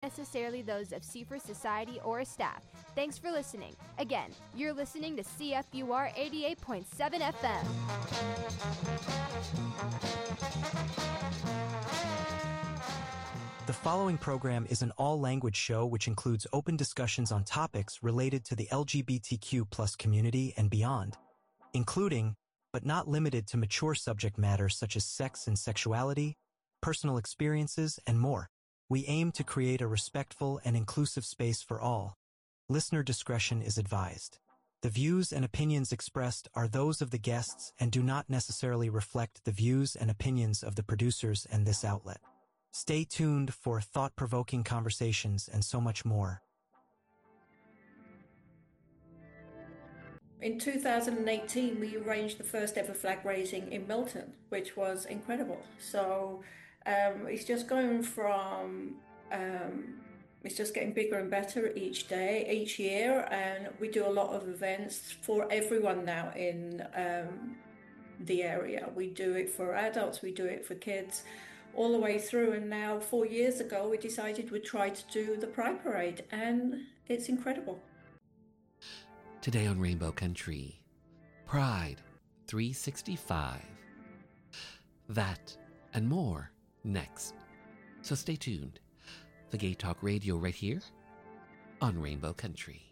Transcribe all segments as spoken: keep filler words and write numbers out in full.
necessarily those of Seaforth Society or staff. Thanks for listening. Again, you're listening to C F U R eighty-eight point seven F M. The following program is an all-language show which includes open discussions on topics related to the L G B T Q plus community and beyond, including, but not limited to mature subject matters such as sex and sexuality, personal experiences, and more. We aim to create a respectful and inclusive space for all. Listener discretion is advised. The views and opinions expressed are those of the guests and do not necessarily reflect the views and opinions of the producers and this outlet. Stay tuned for thought-provoking conversations and so much more. In two thousand eighteen, we arranged the first ever flag raising in Milton, which was incredible. So um, it's just going from, um, it's just getting bigger and better each day, each year. And we do a lot of events for everyone now in um, the area. We do it for adults, we do it for kids, all the way through. And now four years ago we decided we'd try to do the Pride Parade, and it's incredible. Today on Rainbow Country, Pride three sixty-five. That and more next. So stay tuned. The Gay Talk Radio right here on Rainbow Country.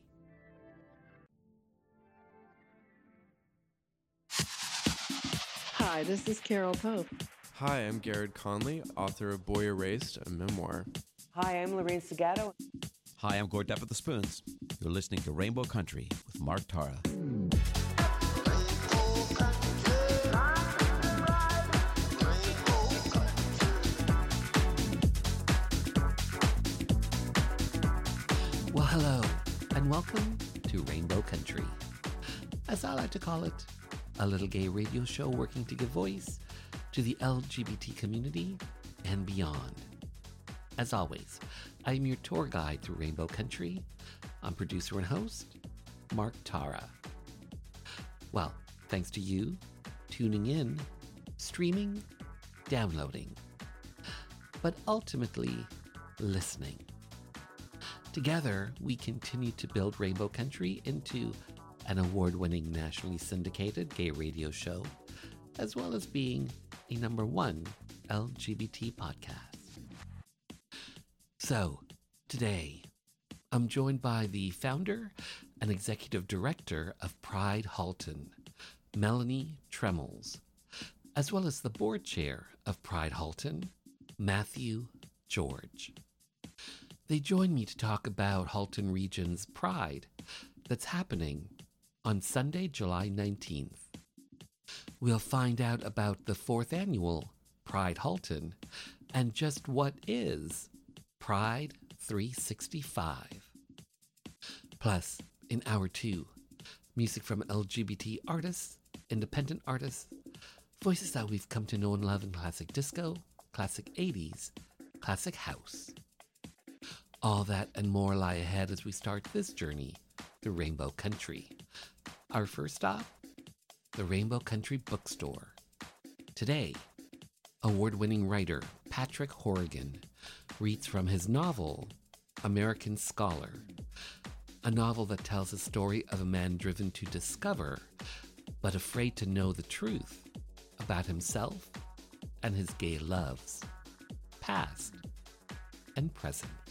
Hi, this is Carol Pope. Hi, I'm Garrett Conley, author of Boy Erased, a memoir. Hi, I'm Lorraine Segato. Hi, I'm Gord Depp of the Spoons. You're listening to Rainbow Country with Mark Tara. Well, hello, and welcome to Rainbow Country. As I like to call it, a little gay radio show working to give voice to the L G B T community and beyond. As always, I'm your tour guide through Rainbow Country. I'm producer and host, Mark Tara. Well, thanks to you tuning in, streaming, downloading, but ultimately listening. Together, we continue to build Rainbow Country into an award-winning nationally syndicated gay radio show, as well as being a number one L G B T podcast. So, today, I'm joined by the founder and executive director of Pride Halton, Melanie Tremmels, as well as the board chair of Pride Halton, Matthew George. They join me to talk about Halton Region's Pride that's happening on Sunday, July nineteenth. We'll find out about the fourth annual Pride Halton and just what is Pride three sixty-five. Plus, in hour two, music from L G B T artists, independent artists, voices that we've come to know and love in classic disco, classic eighties, classic house. All that and more lie ahead as we start this journey through Rainbow Country. Our first stop, the Rainbow Country Bookstore. Today, award-winning writer Patrick Horrigan reads from his novel, American Scholar, a novel that tells the story of a man driven to discover, but afraid to know the truth about himself and his gay loves, past and present.